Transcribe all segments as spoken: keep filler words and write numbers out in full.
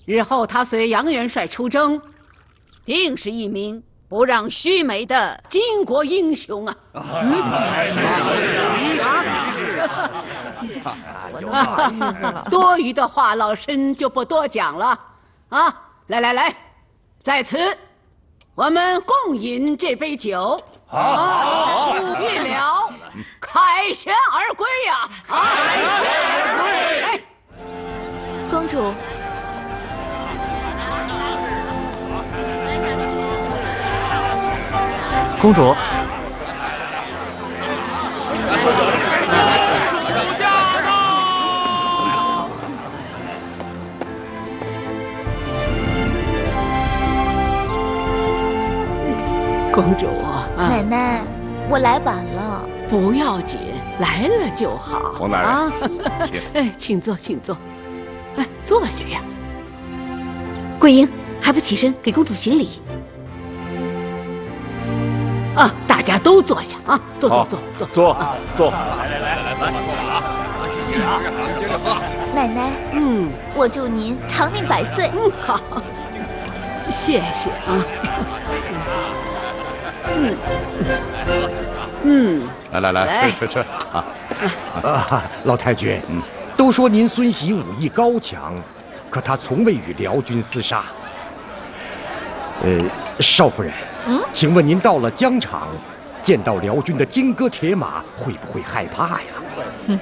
日后他随杨元帅出征， 定是一名不让须眉的巾帼英雄啊！多余的话，老身就不多讲了。啊，来来来，在此，我们共饮这杯酒。好，预了，凯旋而归呀！凯旋而归！哎， 公主。 公主， 公主， 奶奶，我来晚了， 不要紧，来了就好。 王大人， 啊， 请。 哎，请坐，请坐。哎，坐下呀。 桂英，还不起身给公主行礼？ 啊，大家都坐下啊！坐坐坐坐坐坐。 来来来来来，坐吧啊！谢谢啊，接着喝。 奶奶，嗯，我祝您长命百岁。 嗯，好，谢谢啊。嗯嗯， 来来来，吃吃吃啊！ 啊，老太君，嗯，都说您孙媳武艺高强，可她从未与辽军厮杀。呃，少夫人。 嗯，请问您到了疆场，见到辽军的金戈铁马，会不会害怕呀？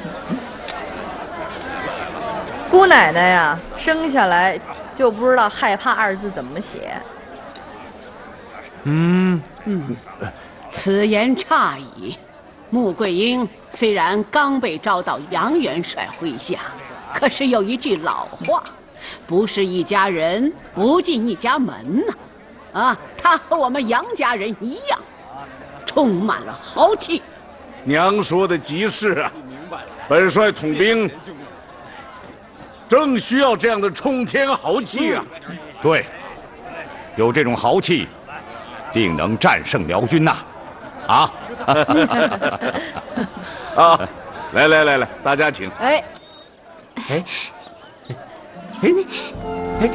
姑奶奶呀，生下来就不知道害怕二字怎么写。 嗯嗯，此言差矣。穆桂英虽然刚被招到杨元帅麾下，可是有一句老话，不是一家人不进一家门呐。 啊，他和我们杨家人一样，充满了豪气。 娘说的极是啊，本帅统兵正需要这样的冲天豪气啊！ 嗯、对，有这种豪气，定能战胜辽军呐！啊！ 啊，来来来来，大家请。 哎， 哎，哎，哎。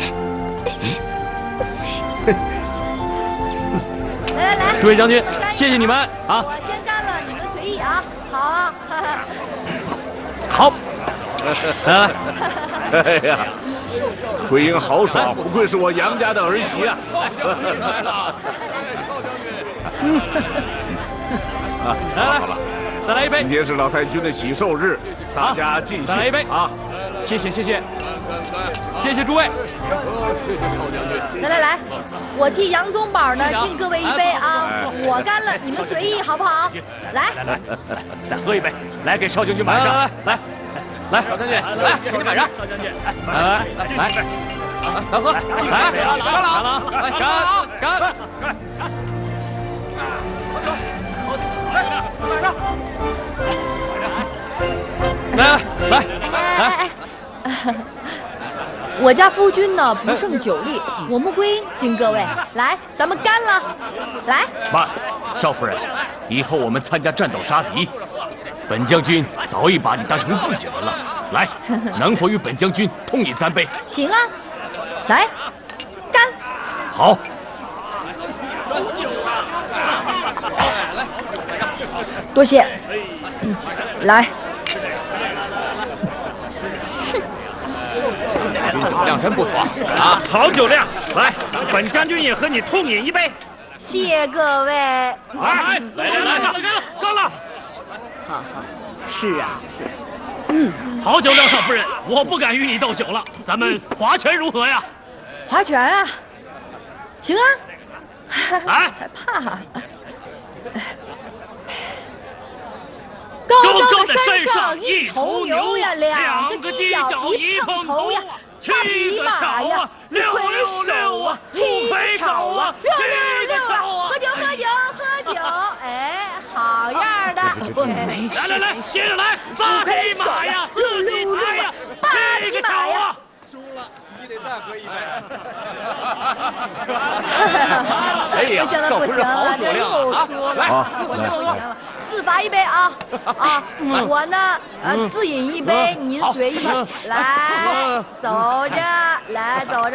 来来来， 诸位将军，谢谢你们啊！ 我先干了，你们随意啊。好啊， 好，来来。 哎呀，桂英豪爽，不愧是我杨家的儿媳啊！ 少将军来了，少将军。 啊， 来来， 好了， 再来一杯。 今天是老太君的喜寿日，大家尽兴。 再来一杯啊！ 谢谢谢谢，谢谢诸位。 谢谢少将军。 来来来，我替杨宗保呢敬各位一杯啊！我干了，你们随意好不好？来来来来，再喝一杯，来给少将军满上。来来来， 少将军，来给你满上。少将军， 来来来，咱喝，来来了了，来干干干。 好酒，好酒，来满上。 来来来。 我家夫君呢不胜酒力，我穆桂英敬各位，来，咱们干了，来。 慢，少夫人，以后我们参加战斗杀敌，本将军早已把你当成自己人了。来，能否与本将军痛饮三杯？ 行啊，来，干。 好。 多谢。嗯，来。 酒量真不错啊，好酒量！来，本将军也和你痛饮一杯。 谢各位。 来，来来来，干了，干了！ 好好，是啊， 嗯，好酒量，少夫人，我不敢与你斗酒了，咱们划拳如何呀？ 划拳啊，行啊。 来， 害怕。 高高的山上一头牛呀， 两个犄角一碰头呀，八匹马呀，六回手啊，七个草啊，六六六啊，喝酒喝酒喝酒，哎，好样的！ 来来来，接着来，八匹马呀，四喜财呀， 八匹马呀。 输了，你得再喝一杯。 哎呀，少夫人好酒量啊！ 来，来来，自罚一杯啊啊！我呢，呃，自饮一杯，您随意。来，走着，来走着。